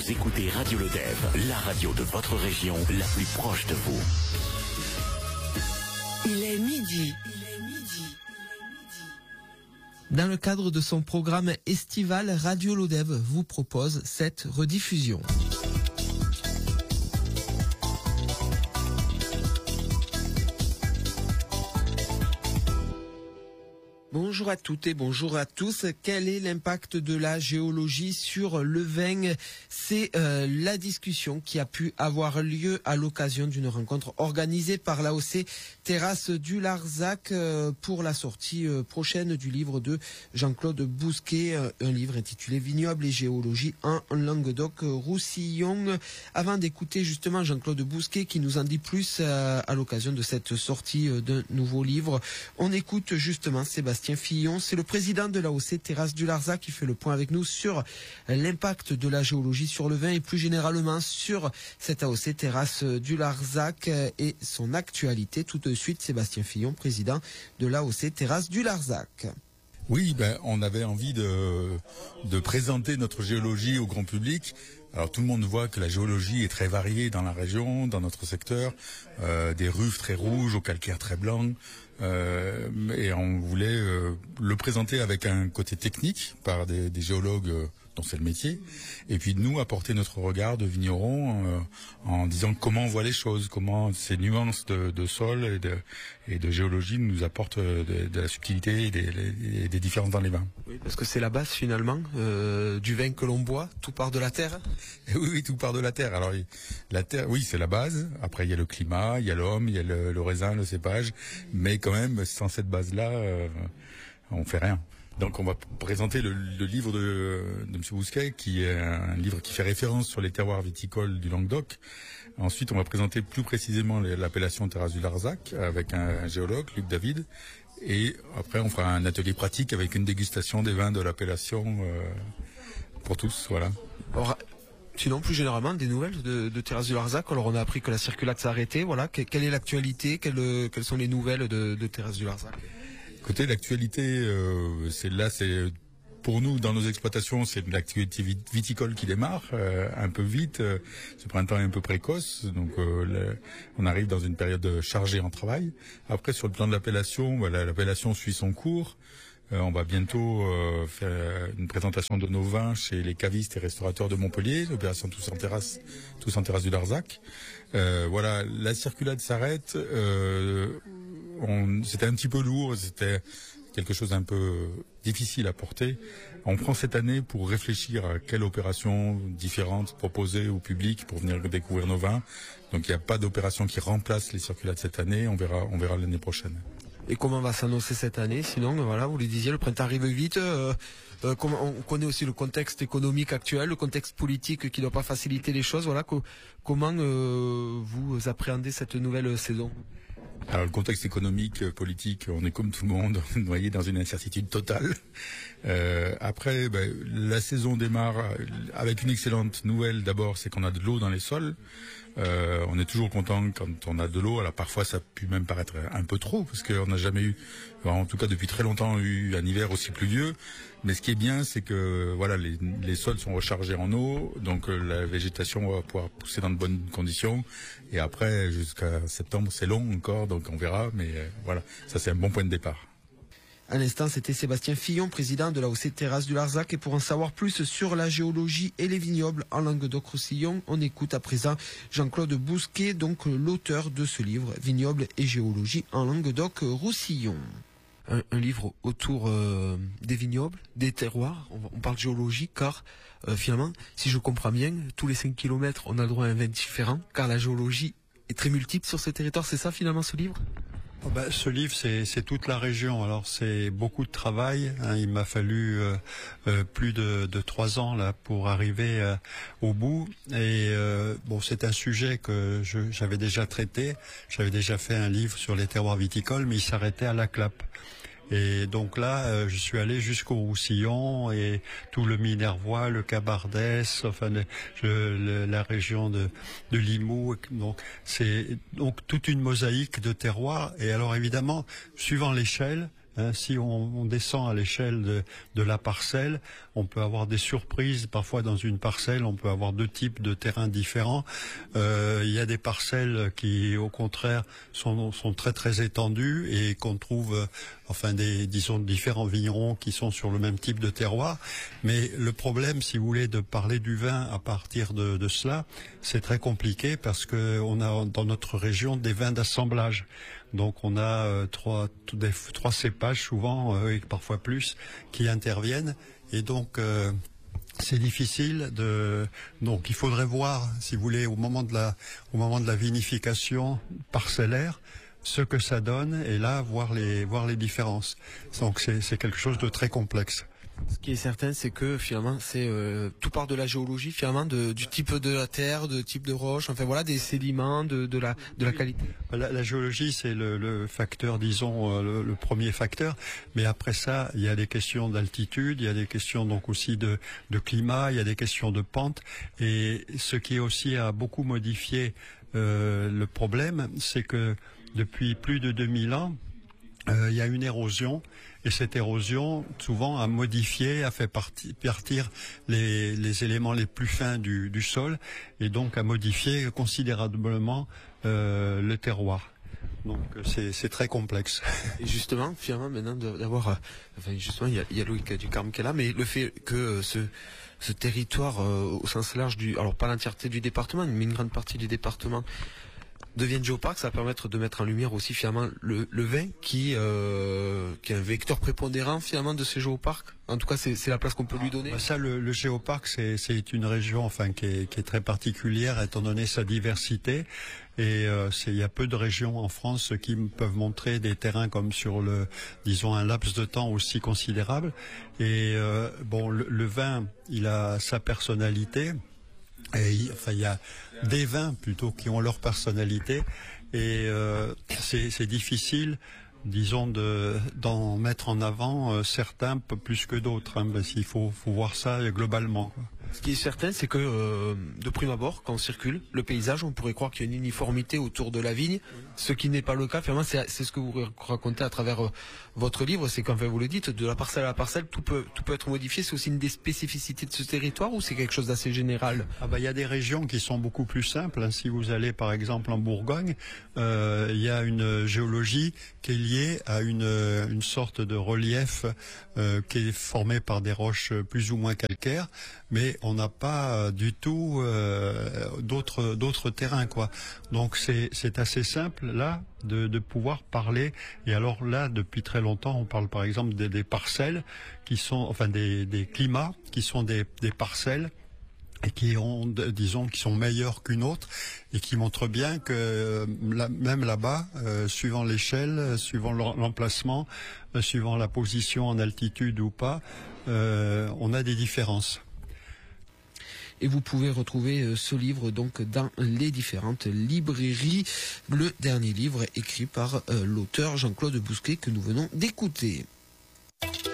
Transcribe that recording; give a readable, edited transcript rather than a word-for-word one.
Vous écoutez Radio Lodève, la radio de votre région, la plus proche de vous. Il est midi. Dans le cadre de son programme estival, Radio Lodève vous propose cette rediffusion. Bonjour à toutes et bonjour à tous. Quel est l'impact de la géologie sur le vin? C'est la discussion qui a pu avoir lieu à l'occasion d'une rencontre organisée par l'AOC Terrasses du Larzac pour la sortie prochaine du livre de Jean-Claude Bousquet, un livre intitulé Vignoble et géologie en Languedoc-Roussillon. Avant d'écouter justement Jean-Claude Bousquet qui nous en dit plus à l'occasion de cette sortie d'un nouveau livre, on écoute justement Sébastien Fillon, c'est le président de l'AOC Terrasses du Larzac qui fait le point avec nous sur l'impact de la géologie sur le vin et plus généralement sur cette AOC Terrasses du Larzac et son actualité. Tout de suite, Sébastien Fillon, président de l'AOC Terrasses du Larzac. Oui, on avait envie de présenter notre géologie au grand public. Alors tout le monde voit que la géologie est très variée dans la région, dans notre secteur, des ruves très rouges au calcaire très blanc, et on voulait le présenter avec un côté technique par des géologues dont c'est le métier, et puis nous apporter notre regard de vigneron en disant comment on voit les choses, comment ces nuances de sol et de géologie nous apportent de la subtilité et des différences dans les vins. Oui, parce que c'est la base finalement du vin que l'on boit, tout part de la terre. Et oui, tout part de la terre. Alors la terre, oui, c'est la base. Après, il y a le climat, il y a l'homme, il y a le raisin, le cépage, mais quand même, sans cette base-là, on fait rien. Donc on va présenter le livre de M. Bousquet, qui est un livre qui fait référence sur les terroirs viticoles du Languedoc. Ensuite, on va présenter plus précisément l'appellation Terrasses du Larzac avec un géologue, Luc David. Et après, on fera un atelier pratique avec une dégustation des vins de l'appellation pour tous. Voilà. Alors, sinon, plus généralement, des nouvelles de Terrasses du Larzac. Alors, on a appris que la circulate s'est arrêtée. Voilà. Quelle est l'actualité? Quelles sont les nouvelles de Terrasses du Larzac? Écoutez, l'actualité, c'est pour nous, dans nos exploitations, c'est l'activité viticole qui démarre un peu vite. Ce printemps est un peu précoce, donc on arrive dans une période chargée en travail. Après, sur le plan de l'appellation, l'appellation suit son cours. On va bientôt faire une présentation de nos vins chez les cavistes et restaurateurs de Montpellier, l'opération Tous en Terrasse du Larzac. Voilà, la circulade s'arrête. C'était un petit peu lourd, c'était quelque chose d'un peu difficile à porter. On prend cette année pour réfléchir à quelle opération différente proposer au public pour venir découvrir nos vins. Donc il n'y a pas d'opération qui remplace les circulades cette année, on verra l'année prochaine. Et comment va s'annoncer cette année? Sinon, voilà, vous le disiez, le printemps arrive vite. On connaît aussi le contexte économique actuel, le contexte politique qui ne doit pas faciliter les choses. Voilà, comment vous appréhendez cette nouvelle saison? Alors le contexte économique, politique, on est comme tout le monde, noyé dans une incertitude totale. Après, la saison démarre avec une excellente nouvelle. D'abord, c'est qu'on a de l'eau dans les sols. On est toujours content quand on a de l'eau. Alors parfois, ça peut même paraître un peu trop, parce qu'on n'a jamais eu, en tout cas depuis très longtemps, eu un hiver aussi pluvieux. Mais ce qui est bien, c'est que voilà, les sols sont rechargés en eau, donc la végétation va pouvoir pousser dans de bonnes conditions. Et après, jusqu'à septembre, c'est long encore, donc on verra. Mais voilà, ça c'est un bon point de départ. À l'instant, c'était Sébastien Fillon, président de l'AOC Terrasses du Larzac. Et pour en savoir plus sur la géologie et les vignobles en Languedoc-Roussillon, on écoute à présent Jean-Claude Bousquet, donc l'auteur de ce livre, Vignobles et géologie en Languedoc-Roussillon. Un livre autour des vignobles, des terroirs. On parle géologie car finalement, si je comprends bien, tous les 5 kilomètres, on a le droit à un vin différent car la géologie est très multiple sur ce territoire. C'est ça finalement ce livre ? Ce livre, c'est toute la région. Alors c'est beaucoup de travail. Il m'a fallu plus de 3 ans là pour arriver au bout. Et c'est un sujet que j'avais déjà traité. J'avais déjà fait un livre sur les terroirs viticoles, mais il s'arrêtait à la Clappe. Et donc là, je suis allé jusqu'au Roussillon et tout le Minervois, le Cabardès, enfin la région de Limoux. Donc c'est toute une mosaïque de terroirs. Et alors évidemment, suivant l'échelle, Hein, si on descend à l'échelle de la parcelle, on peut avoir des surprises. Parfois, dans une parcelle, on peut avoir deux types de terrains différents. Il y a des parcelles qui, au contraire, sont très très étendues et qu'on trouve, disons, différents vignerons qui sont sur le même type de terroir. Mais le problème, si vous voulez, de parler du vin à partir de cela, c'est très compliqué parce que on a dans notre région des vins d'assemblage. Donc on a trois cépages souvent, et parfois plus, qui interviennent. Et donc c'est difficile donc il faudrait voir, si vous voulez, au moment de la vinification parcellaire, ce que ça donne, et là voir les différences. Donc c'est quelque chose de très complexe. Ce qui est certain, c'est que finalement, tout part de la géologie, finalement, du type de la terre, de type de roche, enfin voilà, des sédiments, de la qualité. La géologie, c'est le facteur, disons, le premier facteur. Mais après ça, il y a des questions d'altitude, il y a des questions donc aussi de climat, il y a des questions de pente. Et ce qui aussi a beaucoup modifié le problème, c'est que depuis plus de 2000 ans, il y a une érosion, et cette érosion souvent a modifié, a fait partir les éléments les plus fins du sol, et donc a modifié considérablement le terroir. Donc c'est très complexe. Et justement, finalement, maintenant d'avoir, justement, il y a Loïc Ducarme qui est là, mais le fait que ce territoire au sens large alors pas l'entièreté du département, mais une grande partie du département devienne géoparc, ça va permettre de mettre en lumière aussi finalement le vin qui est un vecteur prépondérant finalement de ces géoparcs. En tout cas, c'est la place qu'on peut lui donner. Ça, le géoparc, c'est une région qui est très particulière étant donné sa diversité. Et il y a peu de régions en France qui peuvent montrer des terrains comme sur disons, un laps de temps aussi considérable. Et le vin, il a sa personnalité. Et il y a des vins plutôt qui ont leur personnalité, et c'est difficile, disons, d'en mettre en avant certains plus que d'autres, hein, parce qu'il faut voir ça globalement, quoi. Ce qui est certain, c'est que de prime abord, quand on circule, le paysage, on pourrait croire qu'il y a une uniformité autour de la vigne, ce qui n'est pas le cas. Finalement, c'est ce que vous racontez à travers votre livre, c'est qu'enfin vous le dites, de la parcelle à la parcelle, tout peut être modifié. C'est aussi une des spécificités de ce territoire, ou c'est quelque chose d'assez général? Il y a des régions qui sont beaucoup plus simples, hein. Si vous allez par exemple en Bourgogne, il y a une géologie qui est liée à une sorte de relief qui est formé par des roches plus ou moins calcaires, mais on n'a pas du tout d'autres terrains, quoi. Donc c'est assez simple là de pouvoir parler. Et alors là, depuis très longtemps, on parle par exemple des parcelles qui sont, des climats qui sont des parcelles et qui ont, disons, qui sont meilleures qu'une autre, et qui montrent bien que même là-bas, suivant l'échelle, suivant l'emplacement, suivant la position en altitude ou pas, on a des différences. Et vous pouvez retrouver ce livre donc dans les différentes librairies. Le dernier livre écrit par l'auteur Jean-Claude Bousquet que nous venons d'écouter.